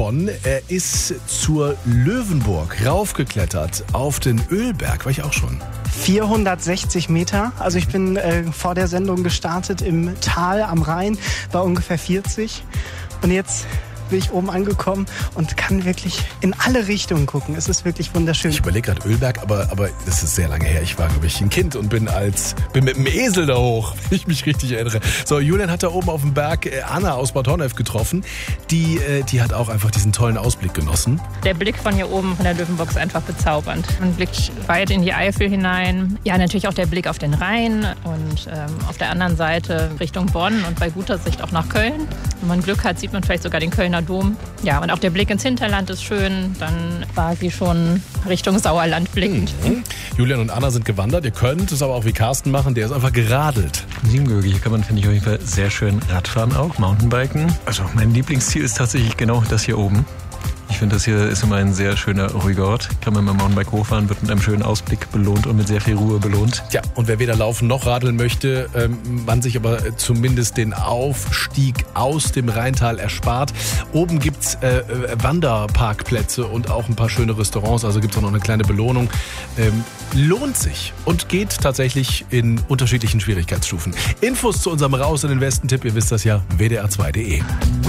Bonn. Er ist zur Löwenburg raufgeklettert auf den Ölberg. War ich auch schon. 460 Meter. Also ich bin vor der Sendung gestartet im Tal am Rhein, war ungefähr 40. Und jetzt bin ich oben angekommen und kann wirklich in alle Richtungen gucken. Es ist wirklich wunderschön. Ich überlege gerade Ölberg, aber das ist sehr lange her. Ich war, glaube ich, ein Kind und bin mit dem Esel da hoch, wenn ich mich richtig erinnere. So, Julian hat da oben auf dem Berg Anna aus Bad Honnef getroffen. Die hat auch einfach diesen tollen Ausblick genossen. Der Blick von hier oben von der Löwenburg ist einfach bezaubernd. Man blickt weit in die Eifel hinein. Ja, natürlich auch der Blick auf den Rhein und auf der anderen Seite Richtung Bonn und bei guter Sicht auch nach Köln. Wenn man Glück hat, sieht man vielleicht sogar den Kölner Dom. Ja, und auch der Blick ins Hinterland ist schön. Dann quasi schon Richtung Sauerland blickend. Julian und Anna sind gewandert. Ihr könnt es aber auch wie Carsten machen. Der ist einfach geradelt. In Siebengebirge, hier kann man, finde ich, auf jeden Fall sehr schön Radfahren auch, Mountainbiken. Also mein Lieblingsziel ist tatsächlich genau das hier oben. Ich finde, das hier ist immer ein sehr schöner, ruhiger Ort. Kann man mit dem Mountainbike hochfahren, wird mit einem schönen Ausblick belohnt und mit sehr viel Ruhe belohnt. Ja, und wer weder laufen noch radeln möchte, man sich aber zumindest den Aufstieg aus dem Rheintal erspart. Oben gibt's Wanderparkplätze und auch ein paar schöne Restaurants, also gibt's auch noch eine kleine Belohnung. Lohnt sich und geht tatsächlich in unterschiedlichen Schwierigkeitsstufen. Infos zu unserem Raus in den Westen-Tipp, ihr wisst das ja, wdr2.de.